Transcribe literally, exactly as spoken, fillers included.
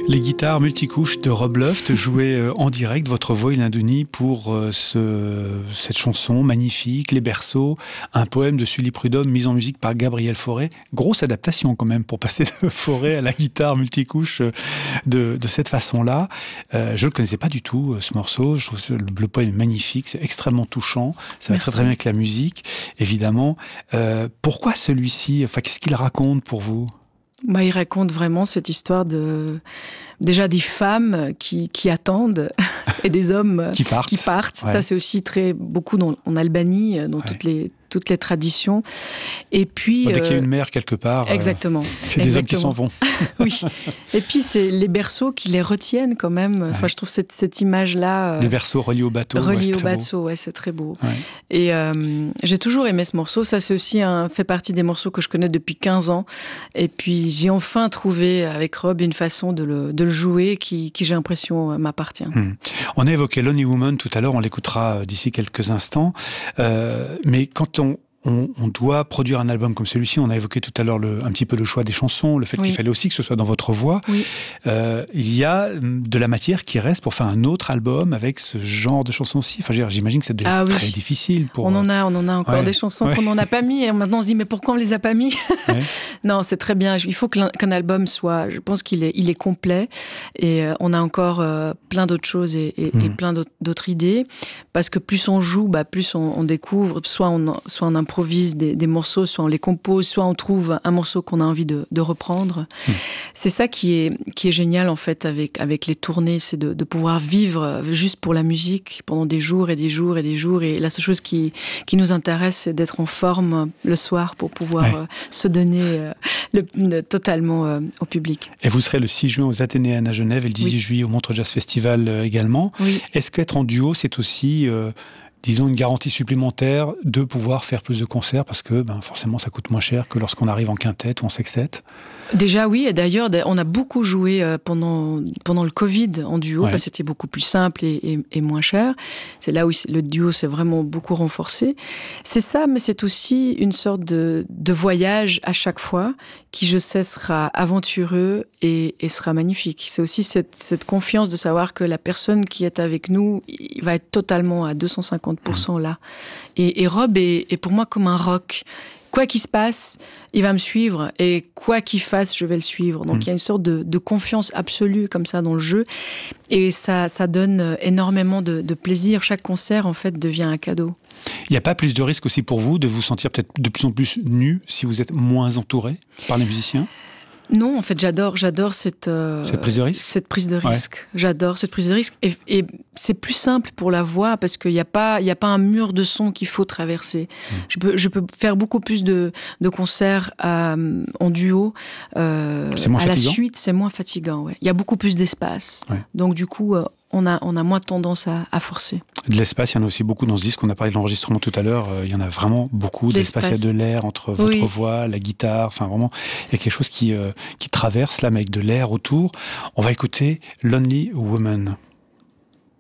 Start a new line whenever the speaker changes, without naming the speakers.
Les guitares multicouches de Rob Luft jouaient en direct, votre voix Hélène Denis, pour ce, cette chanson magnifique, Les Berceaux, un poème de Sully Prudhomme mis en musique par Gabriel Fauré. Grosse adaptation quand même pour passer de Fauré à la guitare multicouche de, de cette façon-là. Euh, je ne le connaissais pas du tout, ce morceau. Je trouve le, le poème magnifique, c'est extrêmement touchant. Ça va très très bien avec la musique, évidemment. Euh, pourquoi celui-ci ? Enfin, qu'est-ce qu'il raconte pour vous ?
Bah, il raconte vraiment cette histoire de déjà des femmes qui, qui attendent et des hommes
qui partent.
Qui partent.
Ouais.
Ça, c'est aussi très beaucoup dans, en Albanie, dans
ouais.
toutes les toutes les traditions. Et puis
bon, dès
euh,
qu'il y a une mère quelque part,
exactement.
C'est des
exactement.
hommes qui s'en vont.
Oui. Et puis c'est les berceaux qui les retiennent quand même. Ouais. Enfin, je trouve cette cette image-là. Euh,
des berceaux reliés au bateau.
Reliés
ouais,
au bateau, ouais, c'est très beau.
Ouais.
Et euh, j'ai toujours aimé ce morceau. Ça, c'est aussi un fait partie des morceaux que je connais depuis quinze ans. Et puis j'ai enfin trouvé avec Rob une façon de le de le jouer qui qui j'ai l'impression m'appartient.
Hmm. On a évoqué Lonely Woman tout à l'heure, on l'écoutera d'ici quelques instants. Euh, mais quand on On, on doit produire un album comme celui-ci. On a évoqué tout à l'heure le, un petit peu le choix des chansons, le fait oui. qu'il fallait aussi que ce soit dans votre voix.
Oui.
Euh, il y a de la matière qui reste pour faire un autre album avec ce genre de chansons aussi. Enfin, j'imagine que c'est
ah, oui.
très difficile. Pour...
On en a, on en a encore
ouais.
des chansons
ouais.
qu'on n'en a pas mis. Et maintenant, on se dit, mais pourquoi on les a pas mis
ouais.
Non, c'est très bien. Il faut qu'un, qu'un album soit... Je pense qu'il est, il est complet. Et euh, on a encore euh, plein d'autres choses et, et, mmh. et plein d'autres, d'autres idées. Parce que plus on joue, bah, plus on, on découvre. Soit on, soit on improvise des, des morceaux, soit on les compose, soit on trouve un morceau qu'on a envie de, de reprendre. Mmh. C'est ça qui est, qui est génial, en fait, avec, avec les tournées, c'est de, de pouvoir vivre juste pour la musique pendant des jours et des jours et des jours. Et la seule chose qui, qui nous intéresse, c'est d'être en forme le soir pour pouvoir ouais. euh, se donner euh, le, le, totalement euh, au public.
Et vous serez le six juin aux Athénéennes à Genève et le dix-huit oui. juillet au Montreux Jazz Festival euh, également.
Oui.
Est-ce qu'être en duo, c'est aussi... Euh, disons, une garantie supplémentaire de pouvoir faire plus de concerts parce que ben, forcément, ça coûte moins cher que lorsqu'on arrive en quintette ou en sextette?
Déjà, oui. Et d'ailleurs, on a beaucoup joué pendant, pendant le Covid en duo ouais. parce que c'était beaucoup plus simple et, et, et moins cher. C'est là où le duo s'est vraiment beaucoup renforcé. C'est ça, mais c'est aussi une sorte de, de voyage à chaque fois qui, je sais, sera aventureux et, et sera magnifique. C'est aussi cette, cette confiance de savoir que la personne qui est avec nous il va être totalement à deux cent cinquante pour cent là. Et, et Rob est, est pour moi comme un roc. Quoi qu'il se passe, il va me suivre et quoi qu'il fasse, je vais le suivre. Donc mmh. il y a une sorte de, de confiance absolue comme ça dans le jeu et ça, ça donne énormément de, de plaisir. Chaque concert en fait devient un cadeau.
Il n'y a pas plus de risque aussi pour vous de vous sentir peut-être de plus en plus nu si vous êtes moins entouré par les musiciens?
Non, en fait, j'adore, j'adore cette, euh,
cette prise de risque.
Cette prise de risque.
Ouais.
J'adore cette prise de risque. Et, et c'est plus simple pour la voix parce qu'il n'y a pas, il y a pas un mur de son qu'il faut traverser. Mmh. Je peux, je peux faire beaucoup plus de, de concerts à, en duo. Euh,
c'est moins
à
fatigant.
La suite, c'est moins fatigant. Ouais. Il y a beaucoup plus d'espace.
Ouais.
Donc du coup, euh, on a, on a moins tendance à, à forcer.
De l'espace, il y en a aussi beaucoup dans ce disque. On a parlé de l'enregistrement tout à l'heure. Euh, il y en a vraiment beaucoup. De l'espace, il y a de l'air entre votre
oui.
voix, la guitare. Enfin, vraiment, il y a quelque chose qui, euh, qui traverse là, mais avec de l'air autour. On va écouter Lonely Woman.